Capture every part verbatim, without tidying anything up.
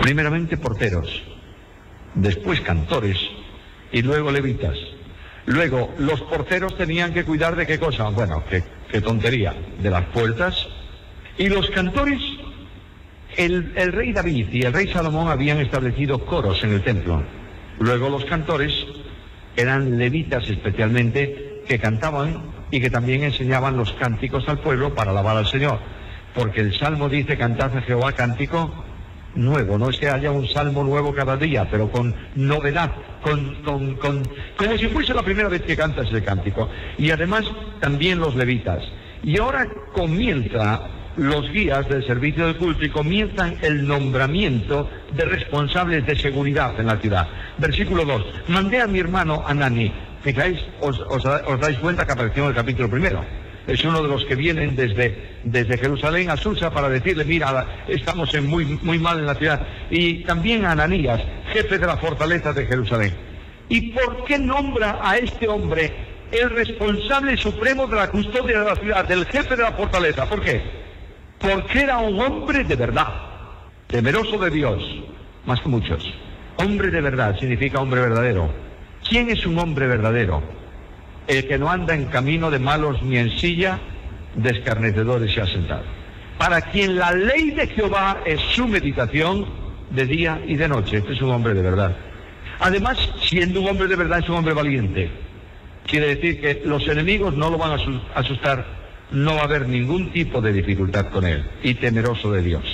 Primeramente porteros, después cantores y luego levitas. Luego, los porteros tenían que cuidar de qué cosa, bueno, qué, qué tontería, de las puertas. Y los cantores, el, el rey David y el rey Salomón habían establecido coros en el templo. Luego los cantores eran levitas especialmente, que cantaban y que también enseñaban los cánticos al pueblo para alabar al Señor. Porque el Salmo dice, cantad a Jehová cántico nuevo. No es que haya un salmo nuevo cada día, pero con novedad, con, con, con, como si fuese la primera vez que cantas ese cántico. Y además también los levitas. Y ahora comienza los guías del servicio de culto y comienzan el nombramiento de responsables de seguridad en la ciudad. Versículo dos. Mandé a mi hermano Anani. Fijáis, os, os, os dais cuenta que apareció en el capítulo primero. Es uno de los que vienen desde, desde Jerusalén a Susa para decirle, mira, estamos en muy, muy mal en la ciudad. Y también a Ananías, jefe de la fortaleza de Jerusalén. ¿Y por qué nombra a este hombre el responsable supremo de la custodia de la ciudad, del jefe de la fortaleza? ¿Por qué? Porque era un hombre de verdad, temeroso de Dios, más que muchos. Hombre de verdad significa hombre verdadero. ¿Quién es un hombre verdadero? El que no anda en camino de malos ni en silla de escarnecedores se ha sentado. Para quien la ley de Jehová es su meditación de día y de noche. Este es un hombre de verdad. Además, siendo un hombre de verdad, es un hombre valiente. Quiere decir que los enemigos no lo van a asustar, no va a haber ningún tipo de dificultad con él, y temeroso de Dios.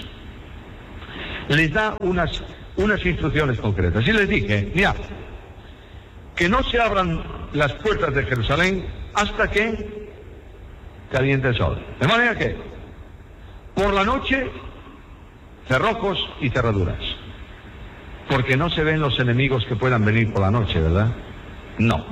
Les da unas, unas instrucciones concretas. Y les dije, mira, que no se abran las puertas de Jerusalén hasta que caliente el sol. De manera que, por la noche, cerrojos y cerraduras. Porque no se ven los enemigos que puedan venir por la noche, ¿verdad? No.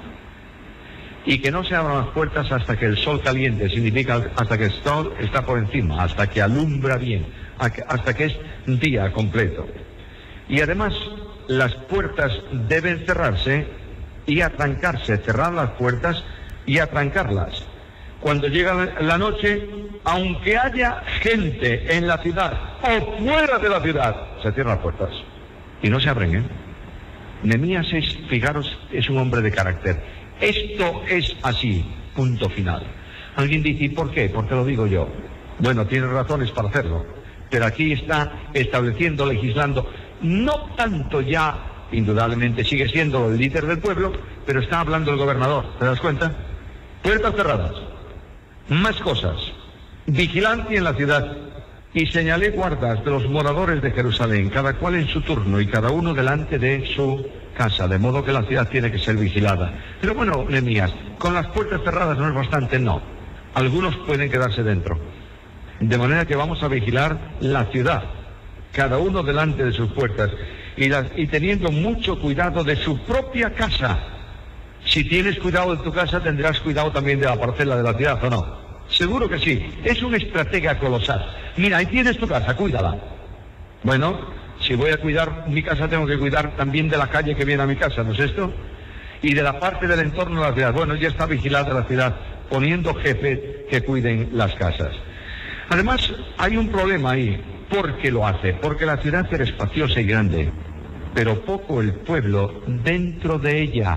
Y que no se abran las puertas hasta que el sol caliente, significa hasta que el sol está por encima, hasta que alumbra bien, hasta que es día completo. Y además, las puertas deben cerrarse y atrancarse, cerrar las puertas y atrancarlas. Cuando llega la noche, aunque haya gente en la ciudad o fuera de la ciudad, se cierran las puertas y no se abren, ¿eh? Nehemías es, fijaros, es un hombre de carácter. Esto es así, punto final. Alguien dice, ¿y por qué? Porque lo digo yo. Bueno, tiene razones para hacerlo, pero aquí está estableciendo, legislando, no tanto ya. Indudablemente sigue siendo el líder del pueblo, pero está hablando el gobernador, ¿te das cuenta? Puertas cerradas, más cosas, vigilancia en la ciudad, y señalé guardas de los moradores de Jerusalén, cada cual en su turno y cada uno delante de su casa, de modo que la ciudad tiene que ser vigilada. Pero bueno, Nehemías, con las puertas cerradas no es bastante, no. Algunos pueden quedarse dentro. De manera que vamos a vigilar la ciudad, cada uno delante de sus puertas. Y, las, y teniendo mucho cuidado de su propia casa. Si tienes cuidado de tu casa, tendrás cuidado también de la parcela de la ciudad, ¿o no? Seguro que sí. Es un estratega colosal. Mira, ahí tienes tu casa, cuídala. Bueno, si voy a cuidar mi casa, tengo que cuidar también de la calle que viene a mi casa, ¿no es esto? Y de la parte del entorno de la ciudad. Bueno, ya está vigilada la ciudad, poniendo jefes que cuiden las casas. Además, hay un problema ahí. ¿Por qué lo hace? Porque la ciudad era espaciosa y grande, pero poco el pueblo dentro de ella,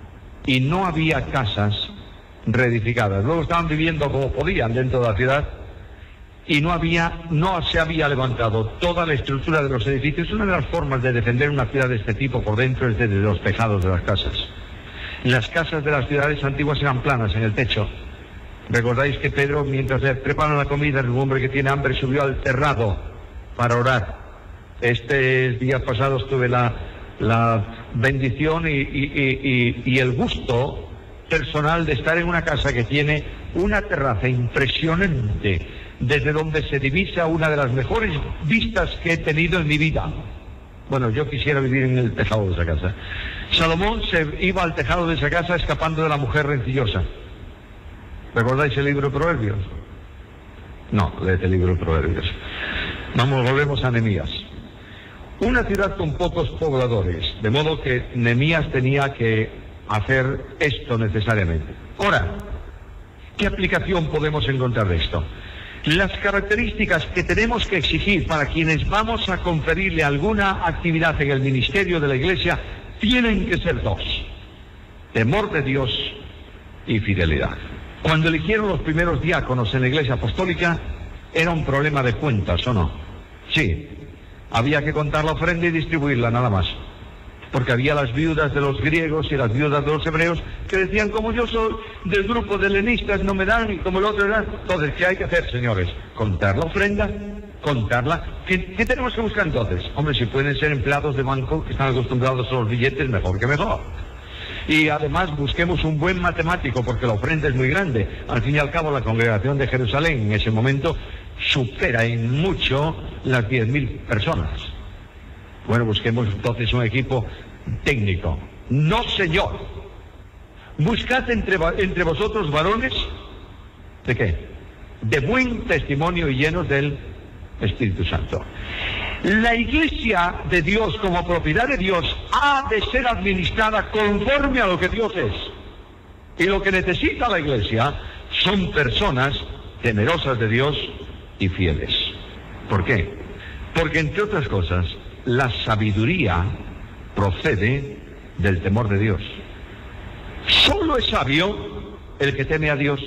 y no había casas reedificadas. Luego estaban viviendo como podían dentro de la ciudad, y no había, no se había levantado toda la estructura de los edificios. Una de las formas de defender una ciudad de este tipo por dentro es desde los tejados de las casas. Las casas de las ciudades antiguas eran planas en el techo. Recordáis que Pedro, mientras le preparan la comida, el hombre que tiene hambre subió al terrado para orar. Este día pasados tuve la, la bendición y, y, y, y el gusto personal de estar en una casa que tiene una terraza impresionante, desde donde se divisa una de las mejores vistas que he tenido en mi vida. Bueno, yo quisiera vivir en el tejado de esa casa. Salomón se iba al tejado de esa casa escapando de la mujer rencillosa. ¿Recordáis el libro de Proverbios? No, léete el libro de Proverbios. Vamos, volvemos a Nehemías. Una ciudad con pocos pobladores, de modo que Nehemías tenía que hacer esto necesariamente. Ahora, ¿qué aplicación podemos encontrar de esto? Las características que tenemos que exigir para quienes vamos a conferirle alguna actividad en el ministerio de la Iglesia tienen que ser dos: temor de Dios y fidelidad. Cuando eligieron los primeros diáconos en la Iglesia Apostólica, era un problema de cuentas, ¿o no? Sí, había que contar la ofrenda y distribuirla, nada más. Porque había las viudas de los griegos y las viudas de los hebreos que decían, como yo soy del grupo de helenistas, no me dan, y como el otro era. Entonces, ¿qué hay que hacer, señores? Contar la ofrenda, contarla. ¿Qué, qué tenemos que buscar entonces? Hombre, si pueden ser empleados de banco que están acostumbrados a los billetes, mejor que mejor. Y además busquemos un buen matemático, porque la ofrenda es muy grande. Al fin y al cabo, la congregación de Jerusalén en ese momento supera en mucho las diez mil personas. Bueno, busquemos entonces un equipo técnico. No, señor. Buscad entre, entre vosotros varones, ¿de qué? De buen testimonio y llenos del Espíritu Santo. La Iglesia de Dios, como propiedad de Dios, ha de ser administrada conforme a lo que Dios es. Y lo que necesita la Iglesia son personas temerosas de Dios y fieles. ¿Por qué? Porque, entre otras cosas, la sabiduría procede del temor de Dios. Solo es sabio el que teme a Dios.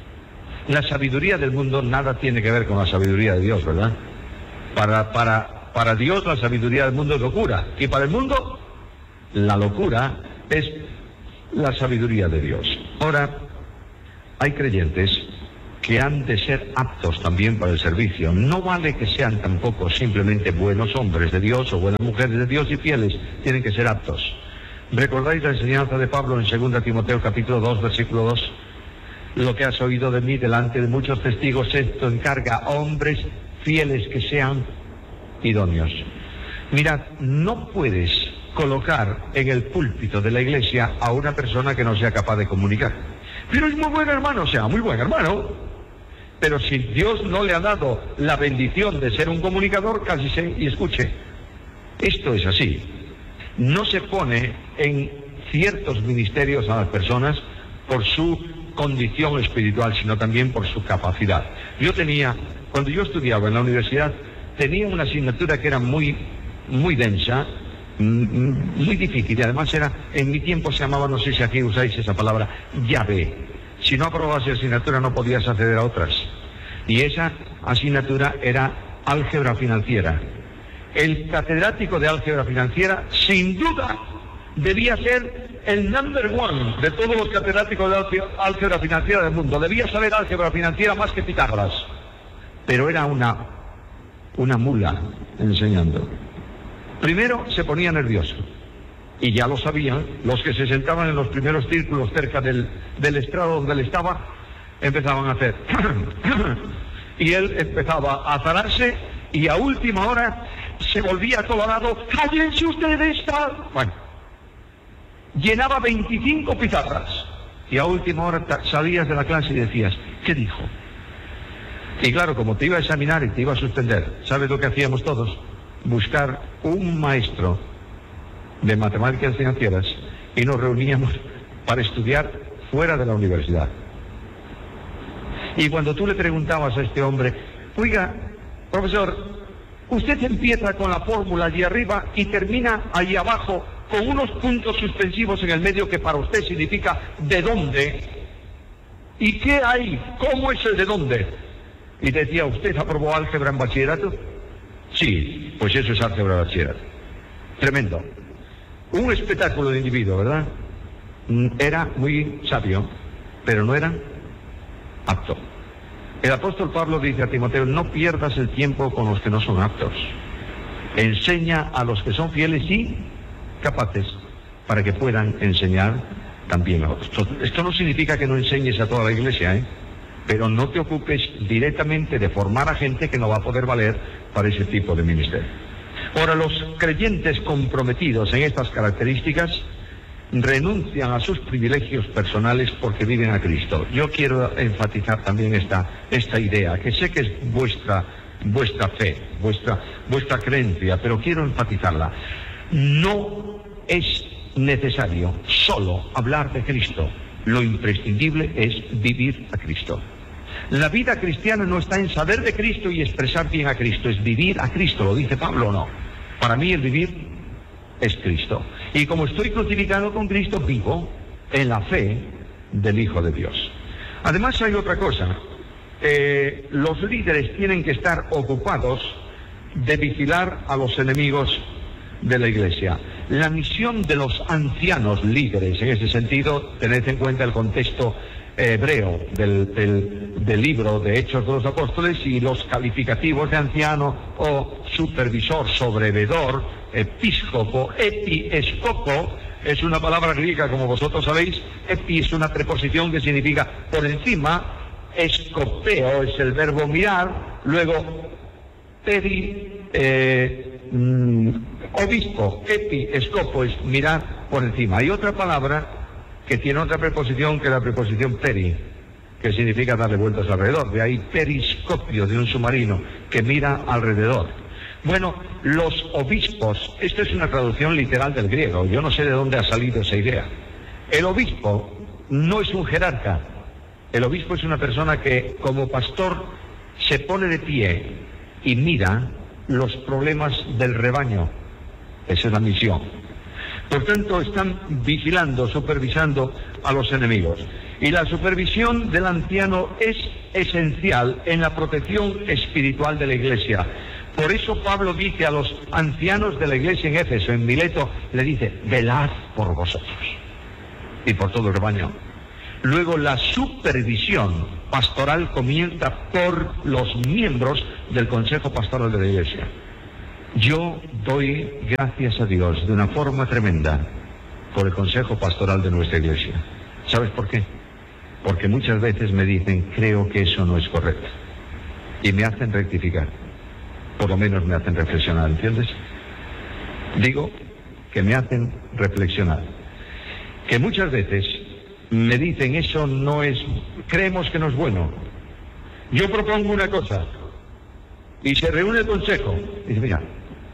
La sabiduría del mundo nada tiene que ver con la sabiduría de Dios, ¿verdad? Para, para, para Dios la sabiduría del mundo es locura. Y para el mundo la locura es la sabiduría de Dios. Ahora, hay creyentes que han de ser aptos también para el servicio. No vale que sean tampoco simplemente buenos hombres de Dios o buenas mujeres de Dios y fieles, tienen que ser aptos. ¿Recordáis la enseñanza de Pablo en segunda Timoteo capítulo dos, versículo dos? Lo que has oído de mí delante de muchos testigos, esto encarga a hombres fieles que sean idóneos. Mirad, no puedes colocar en el púlpito de la iglesia a una persona que no sea capaz de comunicar. Pero es muy buen hermano, o sea, muy buen hermano. Pero si Dios no le ha dado la bendición de ser un comunicador, cállese y escuche. Esto es así. No se pone en ciertos ministerios a las personas por su condición espiritual, sino también por su capacidad. Yo tenía, cuando yo estudiaba en la universidad, tenía una asignatura que era muy, muy densa, muy difícil, y además era, en mi tiempo se llamaba, no sé si aquí usáis esa palabra, llave. Si no aprobabas la asignatura no podías acceder a otras. Y esa asignatura era álgebra financiera. El catedrático de álgebra financiera, sin duda, debía ser el number one de todos los catedráticos de álgebra financiera del mundo. Debía saber álgebra financiera más que Pitágoras. Pero era una, una mula enseñando. Primero se ponía nervioso. Y ya lo sabían, los que se sentaban en los primeros círculos cerca del, del estrado donde él estaba, empezaban a hacer. Y él empezaba a azararse y a última hora se volvía colorado. ¡Cállense ustedes! Tal! Bueno, llenaba veinticinco pizarras y a última hora salías de la clase y decías, ¿qué dijo? Y claro, como te iba a examinar y te iba a suspender, ¿sabes lo que hacíamos todos? Buscar un maestro de matemáticas financieras y nos reuníamos para estudiar fuera de la universidad. Y cuando tú le preguntabas a este hombre, oiga, profesor, usted empieza con la fórmula allí arriba y termina allí abajo con unos puntos suspensivos en el medio que para usted significa ¿de dónde? ¿Y qué hay? ¿Cómo es el de dónde? Y decía, ¿usted aprobó álgebra en bachillerato? Sí, pues eso es álgebra en bachillerato. Tremendo. Un espectáculo de individuo, ¿verdad? Era muy sabio, pero no era apto. El apóstol Pablo dice a Timoteo, no pierdas el tiempo con los que no son aptos. Enseña a los que son fieles y capaces para que puedan enseñar también a otros. Esto no significa que no enseñes a toda la iglesia, ¿eh? Pero no te ocupes directamente de formar a gente que no va a poder valer para ese tipo de ministerio. Ahora, los creyentes comprometidos en estas características renuncian a sus privilegios personales porque viven a Cristo. Yo quiero enfatizar también esta, esta idea, que sé que es vuestra, vuestra fe, vuestra, vuestra creencia, pero quiero enfatizarla. No es necesario solo hablar de Cristo. Lo imprescindible es vivir a Cristo. La vida cristiana no está en saber de Cristo y expresar bien a Cristo, es vivir a Cristo, ¿lo dice Pablo o no? Para mí el vivir es Cristo. Y como estoy crucificado con Cristo, vivo en la fe del Hijo de Dios. Además hay otra cosa, eh, los líderes tienen que estar ocupados de vigilar a los enemigos de la Iglesia. La misión de los ancianos líderes, en ese sentido, tened en cuenta el contexto hebreo del, del, del libro de Hechos de los Apóstoles y los calificativos de anciano o supervisor, sobrevedor, episcopo, epiescopo, es una palabra griega como vosotros sabéis. Epi es una preposición que significa por encima, escopeo es el verbo mirar, luego peri, eh, mm, obispo, epiescopo es mirar por encima. Hay otra palabra que tiene otra preposición que la preposición peri, que significa darle vueltas alrededor. De ahí periscopio de un submarino que mira alrededor. Bueno, los obispos, esta es una traducción literal del griego, yo no sé de dónde ha salido esa idea. El obispo no es un jerarca, el obispo es una persona que como pastor se pone de pie y mira los problemas del rebaño. Esa es la misión. Por tanto, están vigilando, supervisando a los enemigos. Y la supervisión del anciano es esencial en la protección espiritual de la Iglesia. Por eso Pablo dice a los ancianos de la Iglesia en Éfeso, en Mileto, le dice, velad por vosotros y por todo el rebaño. Luego la supervisión pastoral comienza por los miembros del Consejo Pastoral de la Iglesia. Yo doy gracias a Dios de una forma tremenda por el Consejo Pastoral de nuestra Iglesia. ¿Sabes por qué? Porque muchas veces me dicen, creo que eso no es correcto. Y me hacen rectificar. Por lo menos me hacen reflexionar, ¿entiendes? Digo que me hacen reflexionar. Que muchas veces me dicen, eso no es, creemos que no es bueno. Yo propongo una cosa y se reúne el consejo y dice, mira,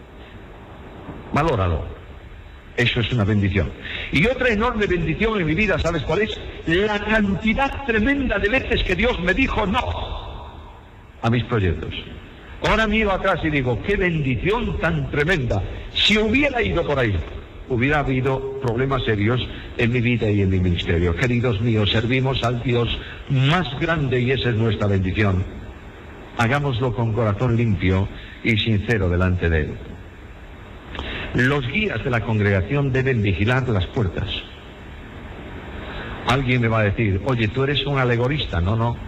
valóralo. Eso es una bendición. Y otra enorme bendición en mi vida, ¿sabes cuál es? La cantidad tremenda de veces que Dios me dijo no a mis proyectos. Ahora miro atrás y digo, qué bendición tan tremenda. Si hubiera ido por ahí, hubiera habido problemas serios en mi vida y en mi ministerio. Queridos míos, servimos al Dios más grande y esa es nuestra bendición. Hagámoslo con corazón limpio y sincero delante de Él. Los guías de la congregación deben vigilar las puertas. Alguien me va a decir, oye, tú eres un alegorista. No, no.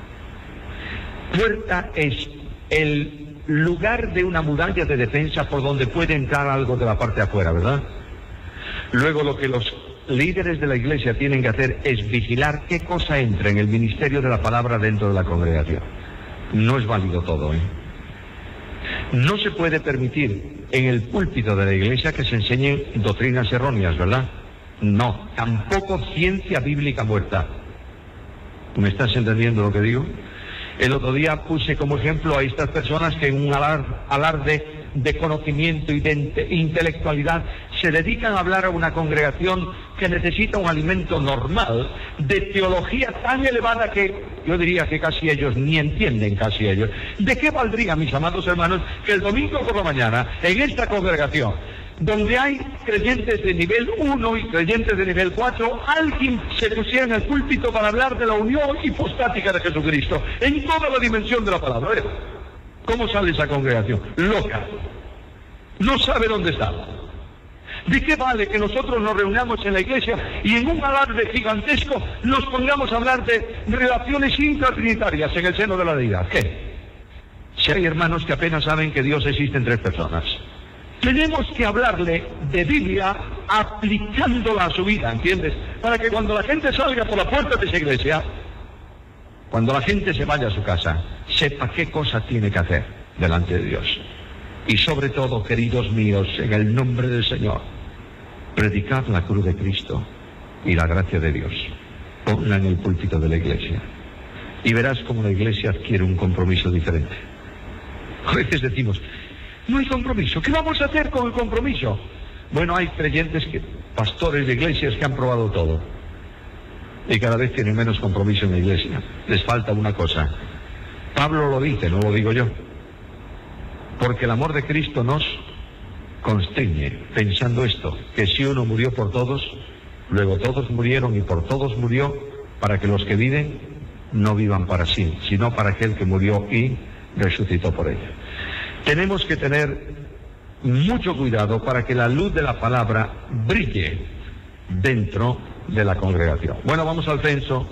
Puerta es el lugar de una muralla de defensa por donde puede entrar algo de la parte de afuera, ¿verdad? Luego lo que los líderes de la Iglesia tienen que hacer es vigilar qué cosa entra en el ministerio de la palabra dentro de la congregación. No es válido todo, ¿eh? No se puede permitir en el púlpito de la Iglesia que se enseñen doctrinas erróneas, ¿verdad? No, tampoco ciencia bíblica muerta. ¿Me estás entendiendo lo que digo? El otro día puse como ejemplo a estas personas que en un alar, alarde de conocimiento y de inte, intelectualidad se dedican a hablar a una congregación que necesita un alimento normal de teología tan elevada que yo diría que casi ellos ni entienden casi ellos. ¿De qué valdría, mis amados hermanos, que el domingo por la mañana en esta congregación, donde hay creyentes de nivel uno y creyentes de nivel cuatro, alguien se pusiera en el púlpito para hablar de la unión hipostática de Jesucristo, en toda la dimensión de la palabra? ¿Cómo sale esa congregación? Loca. No sabe dónde está. ¿De qué vale que nosotros nos reunamos en la iglesia y en un alarde gigantesco nos pongamos a hablar de relaciones intratrinitarias en el seno de la deidad? ¿Qué? Si hay hermanos que apenas saben que Dios existe en tres personas. Tenemos que hablarle de Biblia aplicándola a su vida, ¿entiendes? Para que cuando la gente salga por la puerta de esa iglesia, cuando la gente se vaya a su casa, sepa qué cosa tiene que hacer delante de Dios. Y sobre todo, queridos míos, en el nombre del Señor, predicad la cruz de Cristo y la gracia de Dios. Ponla en el púlpito de la iglesia. Y verás cómo la iglesia adquiere un compromiso diferente. A veces decimos, no hay compromiso. ¿Qué vamos a hacer con el compromiso? Bueno, hay creyentes, que, pastores de iglesias que han probado todo. Y cada vez tienen menos compromiso en la iglesia. Les falta una cosa, Pablo lo dice, no lo digo yo. Porque el amor de Cristo nos constriñe, pensando esto, que si uno murió por todos, luego todos murieron y por todos murió, para que los que viven no vivan para sí, sino para aquel que murió y resucitó por ella. Tenemos que tener mucho cuidado para que la luz de la palabra brille dentro de la congregación. Bueno, vamos al censo.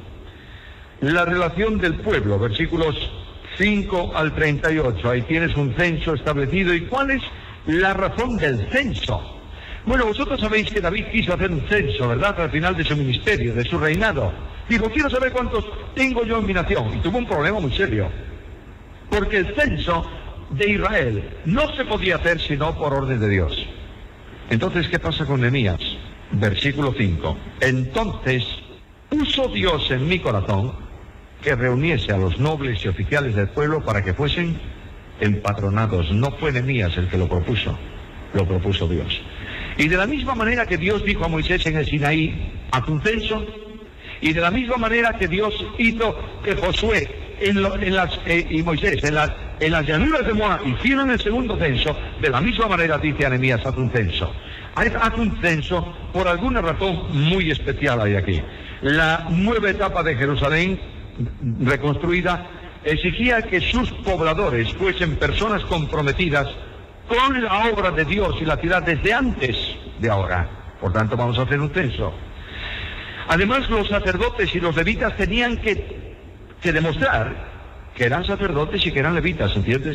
La relación del pueblo, versículos cinco al treinta y ocho. Ahí tienes un censo establecido. ¿Y cuál es la razón del censo? Bueno, vosotros sabéis que David quiso hacer un censo, ¿verdad?, al final de su ministerio, de su reinado. Dijo, quiero saber cuántos tengo yo en mi nación. Y tuvo un problema muy serio. Porque el censo de Israel no se podía hacer sino por orden de Dios. Entonces, ¿qué pasa con Nehemías? Versículo cinco. Entonces puso Dios en mi corazón que reuniese a los nobles y oficiales del pueblo para que fuesen empadronados. No fue Nehemías el que lo propuso, lo propuso Dios. Y de la misma manera que Dios dijo a Moisés en el Sinaí, haz un censo, y de la misma manera que Dios hizo que Josué en lo, en las, eh, y Moisés en las, en las llanuras de Moab hicieron el segundo censo, de la misma manera dice a Nehemías, haz un censo. Haz, haz un censo por alguna razón muy especial hay aquí. La nueva etapa de Jerusalén reconstruida exigía que sus pobladores fuesen personas comprometidas con la obra de Dios y la ciudad desde antes de ahora. Por tanto, vamos a hacer un censo. Además, los sacerdotes y los levitas tenían que, que demostrar que eran sacerdotes y que eran levitas, ¿entiendes?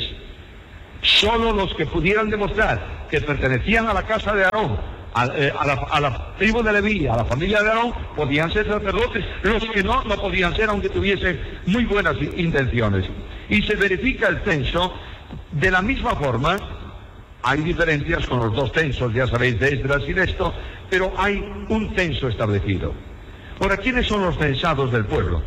Solo los que pudieran demostrar que pertenecían a la casa de Aarón, a, eh, a, la, a la tribu de Leví, a la familia de Aarón, podían ser sacerdotes. Los que no, no podían ser, aunque tuviesen muy buenas intenciones. Y se verifica el censo de la misma forma. Hay diferencias con los dos censos, ya sabéis, de Esdras y de esto, pero hay un censo establecido. Ahora, ¿quiénes son los censados del pueblo?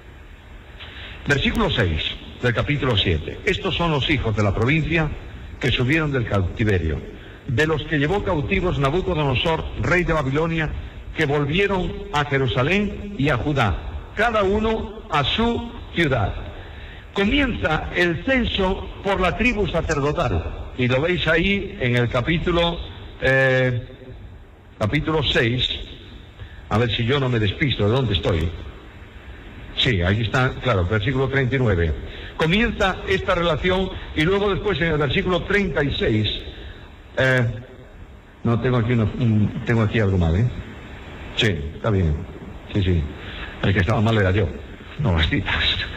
Versículo seis del capítulo siete. Estos son los hijos de la provincia que subieron del cautiverio, de los que llevó cautivos Nabucodonosor, rey de Babilonia, que volvieron a Jerusalén y a Judá, cada uno a su ciudad. Comienza el censo por la tribu sacerdotal, y lo veis ahí en el capítulo, eh, capítulo seis, a ver si yo no me despisto de dónde estoy. Sí, ahí está, claro, versículo treinta y nueve. Comienza esta relación y luego después en el versículo treinta y seis, eh, no, tengo aquí, uno, tengo aquí algo mal, ¿eh? Sí, está bien, sí, sí, el que estaba mal era yo, no las citas.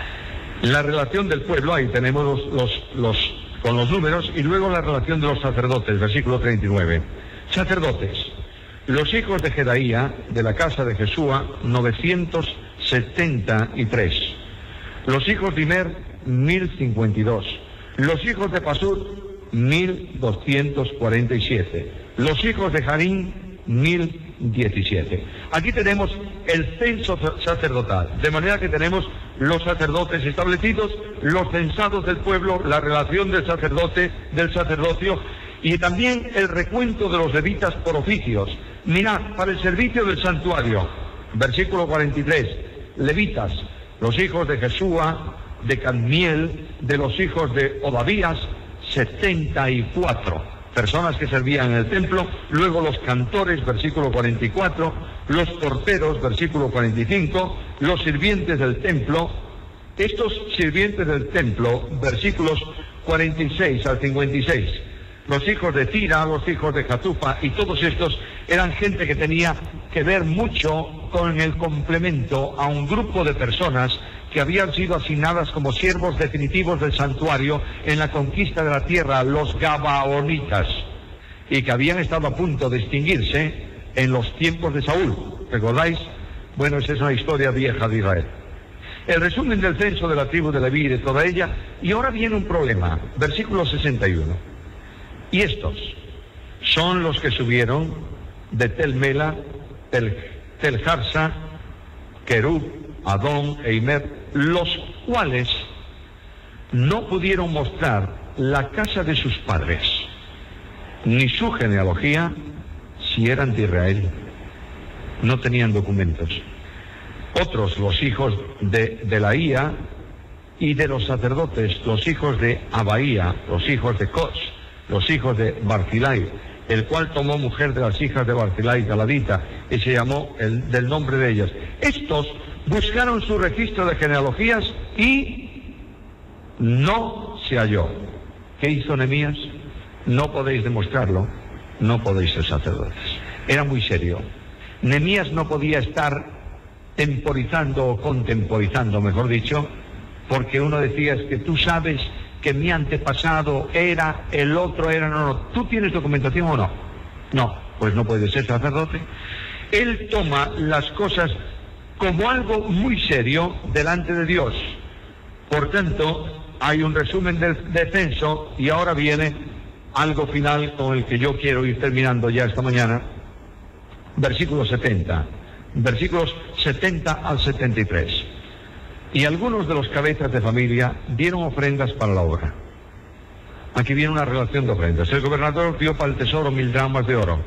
La relación del pueblo, ahí tenemos los, los, los, con los números, y luego la relación de los sacerdotes, versículo treinta y nueve. Sacerdotes, los hijos de Jedaía, de la casa de Jesúa, novecientos setenta y tres. Los hijos de Imer, mil cincuenta y dos. Los hijos de Pasur, mil doscientos cuarenta y siete. Los hijos de Harín, mil diecisiete. Aquí tenemos el censo sacerdotal, de manera que tenemos los sacerdotes establecidos, los censados del pueblo, la relación del sacerdote, del sacerdocio, y también el recuento de los levitas por oficios. Mirad, para el servicio del santuario, versículo cuarenta y tres, levitas, los hijos de Jesúa, de Cadmiel, de los hijos de Odavías, setenta y cuatro personas que servían en el templo. Luego los cantores, versículo cuarenta y cuatro, los porteros, versículo cuarenta y cinco, los sirvientes del templo. Estos sirvientes del templo, versículos cuarenta y seis al cincuenta y seis, los hijos de Tira, los hijos de Jatufa, y todos estos eran gente que tenía que ver mucho con el complemento a un grupo de personas que habían sido asignadas como siervos definitivos del santuario en la conquista de la tierra, los Gabaonitas, y que habían estado a punto de extinguirse en los tiempos de Saúl. ¿Recordáis? Bueno, esa es una historia vieja de Israel. El resumen del censo de la tribu de Leví y de toda ella, y ahora viene un problema, versículo sesenta y uno. Y estos son los que subieron de Tel Mela, Tel, Tel Harsa, Kerub, Adón e Imer, los cuales no pudieron mostrar la casa de sus padres, ni su genealogía, si eran de Israel. No tenían documentos. Otros, los hijos de Delaía, y de los sacerdotes, los hijos de Abaía, los hijos de Cos, los hijos de Barzilai, el cual tomó mujer de las hijas de Barzilai, Galadita, y se llamó el, del nombre de ellas. Estos buscaron su registro de genealogías y no se halló. ¿Qué hizo Nehemías? No podéis demostrarlo, no podéis ser sacerdotes. Era muy serio. Nehemías no podía estar temporizando o contemporizando, mejor dicho, porque uno decía, es que tú sabes que mi antepasado era, el otro era, no, no, ¿tú tienes documentación o no? No, pues no puedes ser sacerdote. Él toma las cosas como algo muy serio delante de Dios. Por tanto, hay un resumen del descenso y ahora viene algo final con el que yo quiero ir terminando ya esta mañana. Versículo setenta, versículos setenta al setenta y tres. Y algunos de los cabezas de familia dieron ofrendas para la obra. Aquí viene una relación de ofrendas. El gobernador dio para el tesoro mil dracmas de oro.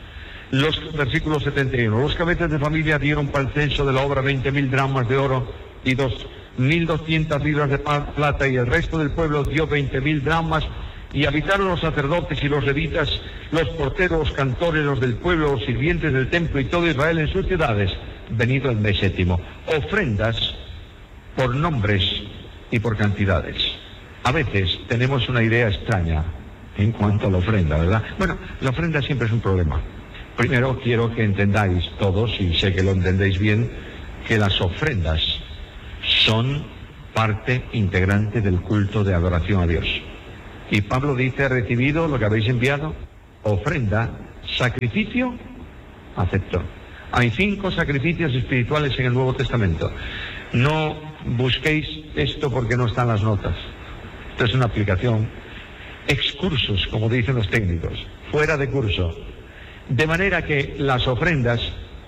Los versículos setenta y uno. Los cabezas de familia dieron para el censo de la obra veinte mil dracmas de oro y dos mil doscientas libras de plata, y el resto del pueblo dio veinte mil dracmas. Y habitaron los sacerdotes y los levitas, los porteros, los cantores, los del pueblo, los sirvientes del templo y todo Israel en sus ciudades, venido el mes séptimo. Ofrendas por nombres y por cantidades. A veces tenemos una idea extraña en cuanto a la ofrenda, ¿verdad? Bueno, la ofrenda siempre es un problema. Primero quiero que entendáis todos, y sé que lo entendéis bien, que las ofrendas son parte integrante del culto de adoración a Dios. Y Pablo dice, he recibido lo que habéis enviado, ofrenda, sacrificio, acepto. Hay cinco sacrificios espirituales en el Nuevo Testamento. No busquéis esto porque no están las notas. Esto es una aplicación. Excursus, como dicen los técnicos, fuera de curso. De manera que las ofrendas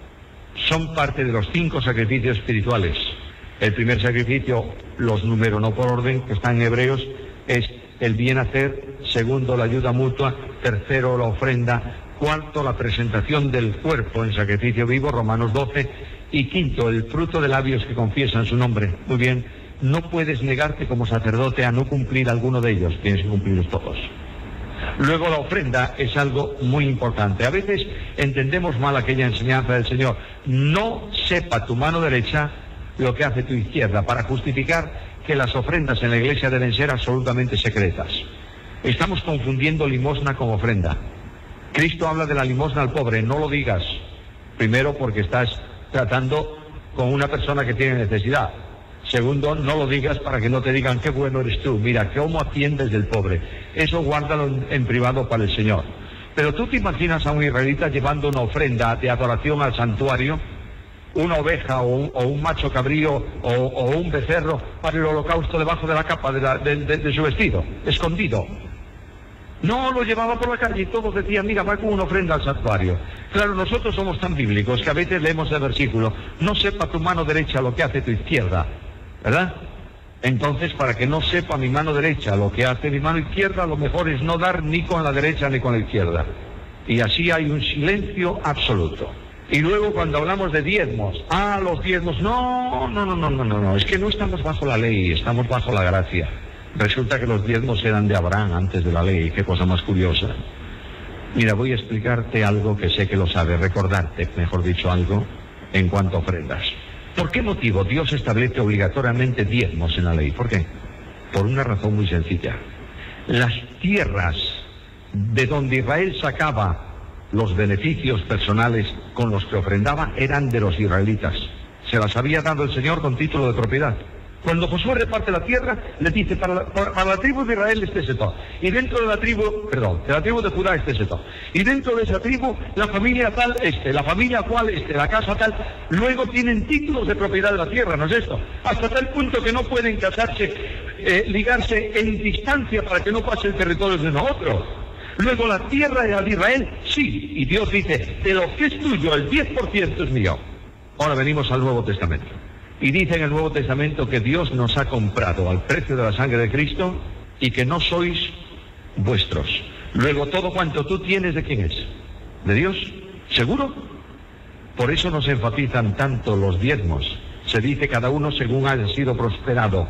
son parte de los cinco sacrificios espirituales. El primer sacrificio, los número no por orden, que están en Hebreos, es el bien hacer. Segundo, la ayuda mutua. Tercero, la ofrenda. Cuarto, la presentación del cuerpo en sacrificio vivo, Romanos doce. Y quinto, el fruto de labios que confiesan su nombre. Muy bien, no puedes negarte como sacerdote a no cumplir alguno de ellos, tienes que cumplirlos todos. Luego la ofrenda es algo muy importante. A veces entendemos mal aquella enseñanza del Señor. No sepa tu mano derecha lo que hace tu izquierda, para justificar que las ofrendas en la iglesia deben ser absolutamente secretas. Estamos confundiendo limosna con ofrenda. Cristo habla de la limosna al pobre, no lo digas. Primero, porque estás tratando con una persona que tiene necesidad. Segundo, no lo digas para que no te digan qué bueno eres tú. Mira, cómo atiendes del pobre. Eso guárdalo en, en privado para el Señor. Pero tú te imaginas a un israelita llevando una ofrenda de adoración al santuario, una oveja o un, o un macho cabrío o, o un becerro para el holocausto debajo de la capa de, la, de, de, de su vestido, escondido. No, lo llevaba por la calle y todos decían, mira, va con una ofrenda al santuario. Claro, nosotros somos tan bíblicos que a veces leemos el versículo, no sepa tu mano derecha lo que hace tu izquierda, ¿verdad? Entonces, para que no sepa mi mano derecha lo que hace mi mano izquierda, lo mejor es no dar ni con la derecha ni con la izquierda. Y así hay un silencio absoluto. Y luego cuando hablamos de diezmos, ah, los diezmos, no, no, no, no, no, no, no, es que no estamos bajo la ley, estamos bajo la gracia. Resulta que los diezmos eran de Abraham antes de la ley, qué cosa más curiosa. Mira, voy a explicarte algo que sé que lo sabes, recordarte, mejor dicho, algo en cuanto a ofrendas. ¿Por qué motivo Dios establece obligatoriamente diezmos en la ley? ¿Por qué? Por una razón muy sencilla. Las tierras de donde Israel sacaba los beneficios personales con los que ofrendaba eran de los israelitas. Se las había dado el Señor con título de propiedad. Cuando Josué reparte la tierra, le dice, para la, para la tribu de Israel este sector, y dentro de la tribu, perdón, de la tribu de Judá este sector, y dentro de esa tribu, la familia tal este, la familia cual este, la casa tal, luego tienen títulos de propiedad de la tierra, ¿no es esto? Hasta tal punto que no pueden casarse, eh, ligarse en distancia para que no pase el territorio de nosotros. Luego la tierra era de Israel, sí, y Dios dice, de lo que es tuyo, el diez por ciento es mío. Ahora venimos al Nuevo Testamento. Y dice en el Nuevo Testamento que Dios nos ha comprado al precio de la sangre de Cristo y que no sois vuestros. Luego todo cuanto tú tienes, ¿de quién es? ¿De Dios? ¿Seguro? Por eso nos enfatizan tanto los diezmos. Se dice cada uno según haya sido prosperado.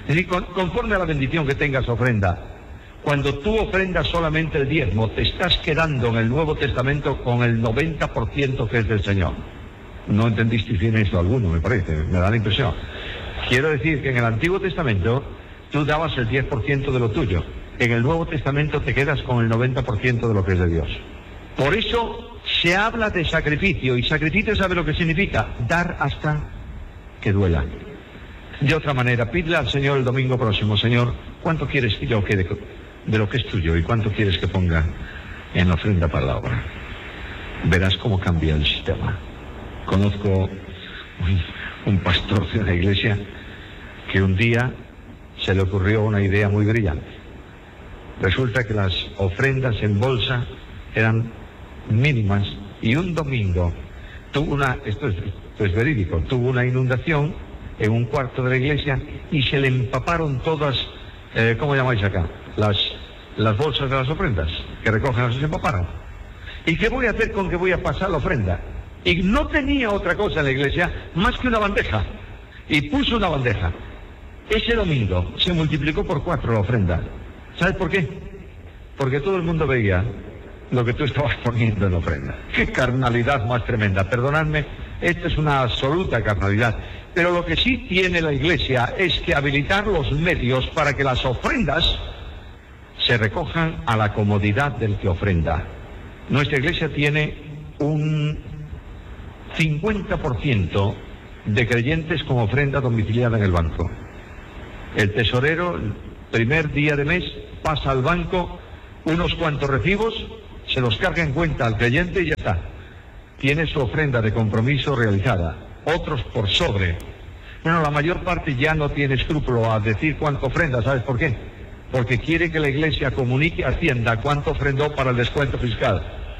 Es decir, con, conforme a la bendición que tengas ofrenda, cuando tú ofrendas solamente el diezmo, te estás quedando en el Nuevo Testamento con el noventa por ciento que es del Señor. No entendisteis bien esto alguno, me parece, me da la impresión. Quiero decir que en el Antiguo Testamento tú dabas el diez por ciento de lo tuyo. En el Nuevo Testamento te quedas con el noventa por ciento de lo que es de Dios. Por eso se habla de sacrificio, y sacrificio, ¿sabe lo que significa? Dar hasta que duela. De otra manera, pídele al Señor el domingo próximo: Señor, ¿cuánto quieres que yo quede de lo que es tuyo y cuánto quieres que ponga en la ofrenda para la obra? Verás cómo cambia el sistema. Conozco un, un pastor de una iglesia que un día se le ocurrió una idea muy brillante. Resulta que las ofrendas en bolsa eran mínimas, y un domingo tuvo una, esto es, esto es verídico, tuvo una inundación en un cuarto de la iglesia y se le empaparon todas, eh, ¿cómo llamáis acá? Las, las bolsas de las ofrendas que recogen, se empaparon. ¿Y qué voy a hacer con que voy a pasar la ofrenda? Y no tenía otra cosa en la iglesia más que una bandeja, y puso una bandeja. Ese domingo se multiplicó por cuatro la ofrenda. ¿Sabes por qué? Porque todo el mundo veía lo que tú estabas poniendo en la ofrenda. ¡Qué carnalidad más tremenda! Perdonadme, esto es una absoluta carnalidad. Pero lo que sí tiene la iglesia es que habilitar los medios para que las ofrendas se recojan a la comodidad del que ofrenda. Nuestra iglesia tiene un cincuenta por ciento de creyentes con ofrenda domiciliada en el banco. El tesorero, el primer día de mes, pasa al banco unos cuantos recibos, se los carga en cuenta al creyente y ya está. Tiene su ofrenda de compromiso realizada. Otros por sobre. Bueno, la mayor parte ya no tiene escrúpulo a decir cuánto ofrenda. ¿Sabes por qué? Porque quiere que la iglesia comunique a Hacienda cuánto ofrendó para el descuento fiscal.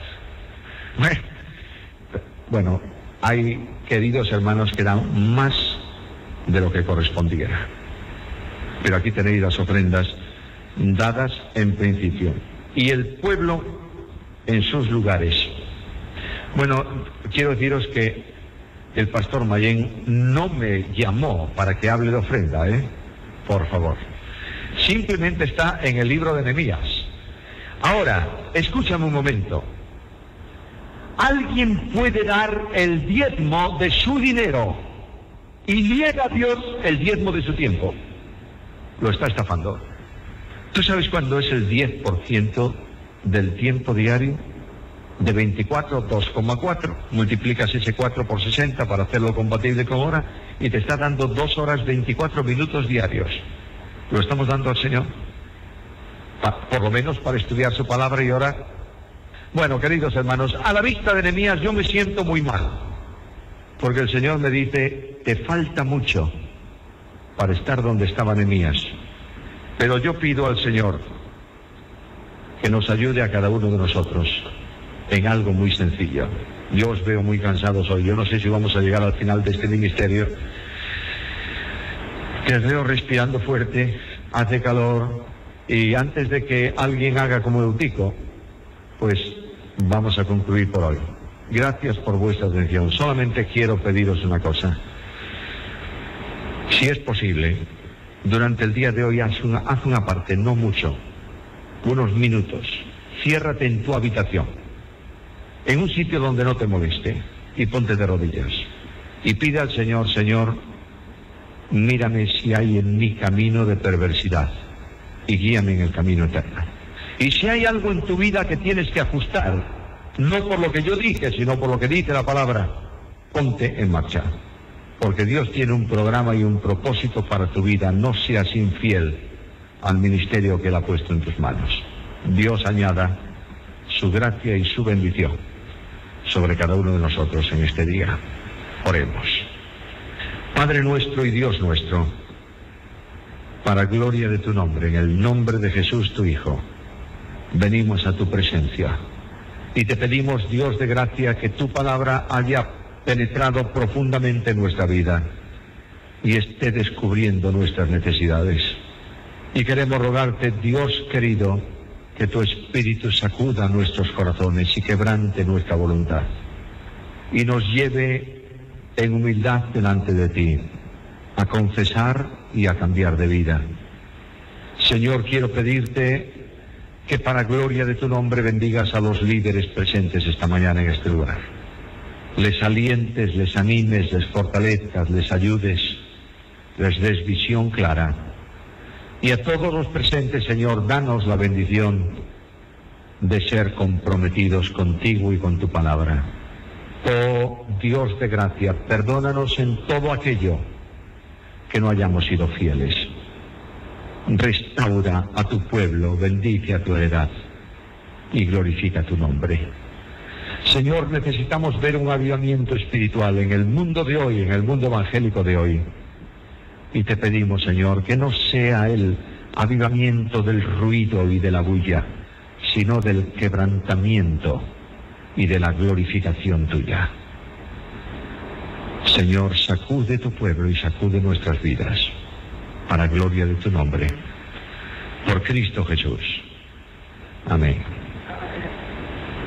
Bueno, hay, queridos hermanos, que dan más de lo que correspondiera. Pero aquí tenéis las ofrendas dadas en principio. Y el pueblo en sus lugares. Bueno, quiero deciros que el pastor Mayén no me llamó para que hable de ofrenda, ¿eh? Por favor. Simplemente está en el libro de Nehemías. Ahora, escúchame un momento. Alguien puede dar el diezmo de su dinero y niega a Dios el diezmo de su tiempo. Lo está estafando. ¿Tú sabes cuándo es el diez por ciento del tiempo diario? De veinticuatro, dos coma cuatro. Multiplicas ese cuatro por sesenta para hacerlo compatible con hora y te está dando dos horas veinticuatro minutos diarios. ¿Lo estamos dando al Señor? Pa, por lo menos para estudiar su palabra y orar. Bueno, queridos hermanos, a la vista de Nehemías yo me siento muy mal, porque el Señor me dice: te falta mucho para estar donde estaba Nehemías. Pero yo pido al Señor que nos ayude a cada uno de nosotros en algo muy sencillo. Yo os veo muy cansados hoy. Yo no sé si vamos a llegar al final de este ministerio, que os veo respirando fuerte, hace calor, y antes de que alguien haga como Eutico, pues vamos a concluir por hoy. Gracias por vuestra atención. Solamente quiero pediros una cosa. Si es posible, durante el día de hoy haz una, haz una parte, no mucho, unos minutos. Ciérrate en tu habitación, en un sitio donde no te moleste, y ponte de rodillas. Y pide al Señor: Señor, mírame si hay en mi camino de perversidad y guíame en el camino eterno. Y si hay algo en tu vida que tienes que ajustar, no por lo que yo dije, sino por lo que dice la palabra, ponte en marcha. Porque Dios tiene un programa y un propósito para tu vida. No seas infiel al ministerio que Él ha puesto en tus manos. Dios añada su gracia y su bendición sobre cada uno de nosotros en este día. Oremos. Padre nuestro y Dios nuestro, para gloria de tu nombre, en el nombre de Jesús tu Hijo, venimos a tu presencia y te pedimos, Dios de gracia, que tu palabra haya penetrado profundamente en nuestra vida y esté descubriendo nuestras necesidades. Y queremos rogarte, Dios querido, que tu Espíritu sacuda nuestros corazones y quebrante nuestra voluntad y nos lleve en humildad delante de ti a confesar y a cambiar de vida. Señor, quiero pedirte que para gloria de tu nombre bendigas a los líderes presentes esta mañana en este lugar. Les alientes, les animes, les fortalezcas, les ayudes, les des visión clara. Y a todos los presentes, Señor, danos la bendición de ser comprometidos contigo y con tu palabra. Oh Dios de gracia, perdónanos en todo aquello que no hayamos sido fieles. Restaura a tu pueblo, bendice a tu heredad y glorifica tu nombre. Señor, necesitamos ver un avivamiento espiritual en el mundo de hoy, en el mundo evangélico de hoy. Y te pedimos, Señor, que no sea el avivamiento del ruido y de la bulla, sino del quebrantamiento y de la glorificación tuya. Señor, sacude tu pueblo y sacude nuestras vidas, para gloria de tu nombre. Por Cristo Jesús. Amén.